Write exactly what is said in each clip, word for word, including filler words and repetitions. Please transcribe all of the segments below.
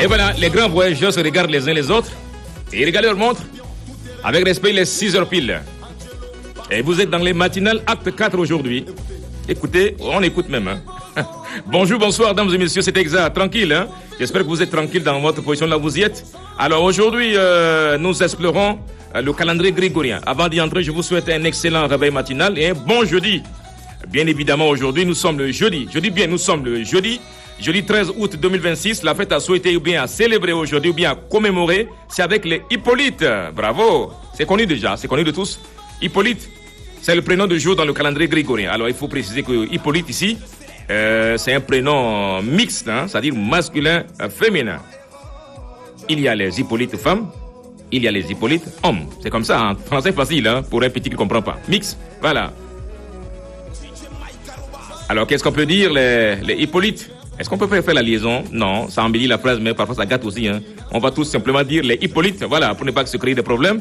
Et voilà, les grands voyageurs se regardent les uns les autres et ils regardent leur montre. Avec respect, il est six heures pile. Et vous êtes dans les matinales acte quatre aujourd'hui. Écoutez, on écoute même. Hein. Bonjour, bonsoir, dames et messieurs, c'est exact, tranquille. Hein. J'espère que vous êtes tranquille dans votre position là où vous y êtes. Alors aujourd'hui, euh, nous explorons euh, le calendrier grégorien. Avant d'y entrer, je vous souhaite un excellent réveil matinal et un bon jeudi. Bien évidemment, aujourd'hui, nous sommes le jeudi. Je dis bien, nous sommes le jeudi. Jeudi treize août deux mille vingt-six, la fête à souhaiter ou bien à célébrer aujourd'hui ou bien à commémorer, c'est avec les Hippolytes. Bravo, c'est connu déjà, c'est connu de tous. Hippolyte, c'est le prénom de jour dans le calendrier grégorien. Alors il faut préciser que Hippolyte ici, euh, c'est un prénom mixte, hein, c'est-à-dire masculin, euh, féminin. Il y a les Hippolytes femmes, il y a les Hippolytes hommes. C'est comme ça, en français facile, hein, pour un petit qui ne comprend pas. Mix, voilà. Alors qu'est-ce qu'on peut dire, les, les Hippolytes? Est-ce qu'on peut faire la liaison? Non, ça embellit la phrase, mais parfois ça gâte aussi. Hein. On va tout simplement dire les Hippolytes, voilà, pour ne pas se créer des problèmes.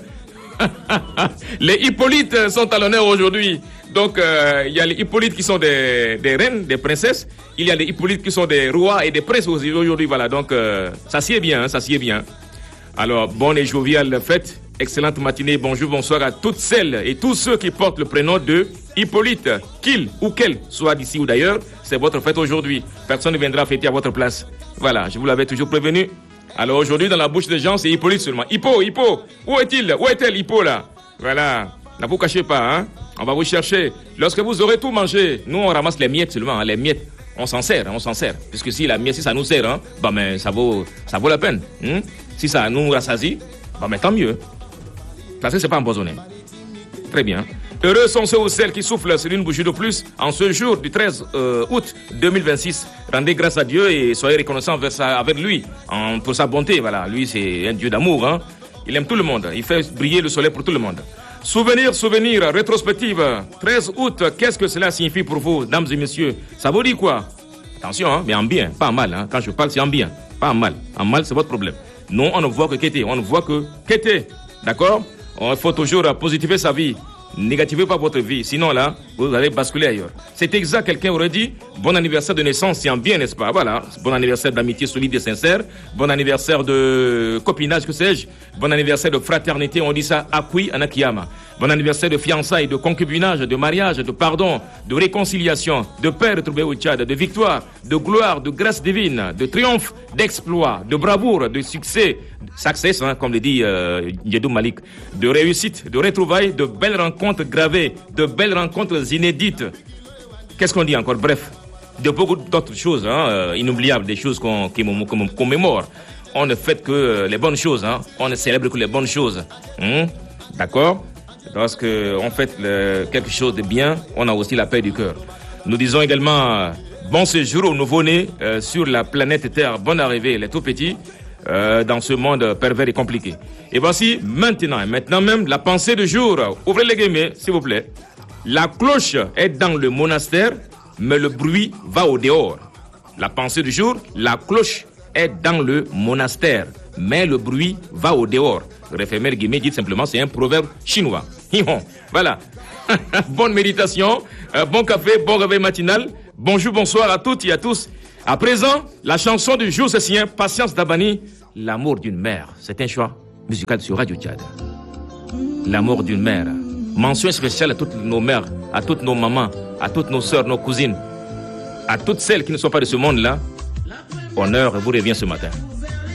Les Hippolytes sont à l'honneur aujourd'hui. Donc, euh, il y a les Hippolytes qui sont des, des reines, des princesses. Il y a les Hippolytes qui sont des rois et des princes aussi aujourd'hui. Voilà, donc euh, ça s'y est bien, hein, ça s'y est bien. Alors, bonne et joviale fête. Excellente matinée, bonjour, bonsoir à toutes celles et tous ceux qui portent le prénom de Hippolyte. Qu'il ou qu'elle soit d'ici ou d'ailleurs, c'est votre fête aujourd'hui. Personne ne viendra fêter à votre place. Voilà, je vous l'avais toujours prévenu. Alors aujourd'hui, dans la bouche des gens, c'est Hippolyte seulement. Hippo, Hippo, où est-il? Où est-elle, Hippo, là? Voilà, ne vous cachez pas, hein. On va vous chercher. Lorsque vous aurez tout mangé, nous, on ramasse les miettes seulement, hein, les miettes. On s'en sert, hein, on s'en sert. Puisque si la miette, si ça nous sert, hein, bah, mais ça vaut, ça vaut la peine. Hein? Si ça nous rassasie, bah, mais tant mieux. Parce que c'est pas empoisonné. Très bien. Heureux sont ceux ou celles qui soufflent sur une bougie de plus en ce jour du treize août deux mille vingt-six. Rendez grâce à Dieu et soyez reconnaissants vers sa, avec lui en, pour sa bonté. Voilà, lui c'est un Dieu d'amour. Hein. Il aime tout le monde. Il fait briller le soleil pour tout le monde. Souvenir, souvenir, rétrospective. treize août, qu'est-ce que cela signifie pour vous, dames et messieurs? Ça vous dit quoi? Attention, hein, mais en bien, pas en mal. Hein. Quand je parle, c'est en bien, pas en mal. En mal, c'est votre problème. Non, on ne voit que qu'était. On ne voit que qu'était. D'accord? Il faut toujours positiver sa vie. Négativez pas votre vie, sinon là, vous allez basculer ailleurs. C'est exact, quelqu'un aurait dit, bon anniversaire de naissance, c'est en bien, n'est-ce pas? Voilà, bon anniversaire d'amitié solide et sincère, bon anniversaire de copinage, que sais-je, bon anniversaire de fraternité, on dit ça, akui anakiyama. Bon anniversaire de fiançailles, de concubinage, de mariage, de pardon, de réconciliation, de paix retrouvée au Tchad, de victoire, de gloire, de grâce divine, de triomphe, d'exploit, de bravoure, de succès, success, hein, comme le dit euh, Yedou Malik, de réussite, de retrouvailles, de belles rencontres gravées, de belles rencontres inédites. Qu'est-ce qu'on dit encore? Bref, de beaucoup d'autres choses, hein, euh, inoubliables, des choses qu'on, qu'on commémore. On ne fête que les bonnes choses, hein, on ne célèbre que les bonnes choses. Hum, d'accord? Lorsque on fête le, quelque chose de bien, on a aussi la paix du cœur. Nous disons également euh, bon séjour aux nouveau-nés euh, sur la planète Terre. Bonne arrivée, les tout petits, euh, dans ce monde pervers et compliqué. Et voici maintenant, maintenant même, la pensée du jour. Ouvrez les guillemets, s'il vous plaît. La cloche est dans le monastère, mais le bruit va au dehors. La pensée du jour, la cloche est dans le monastère, mais le bruit va au dehors. Refermer les guillemets, dites simplement, c'est un proverbe chinois. Voilà. Bonne méditation, euh, bon café, bon réveil matinal. Bonjour, bonsoir à toutes et à tous. À présent, la chanson du jour, c'est sien, Patience Dabani, L'amour d'une mère. C'est un choix musical sur Radio Tchad. L'amour d'une mère. Mention spéciale à toutes nos mères, à toutes nos mamans, à toutes nos sœurs, nos cousines, à toutes celles qui ne sont pas de ce monde-là. Honneur vous revient ce matin.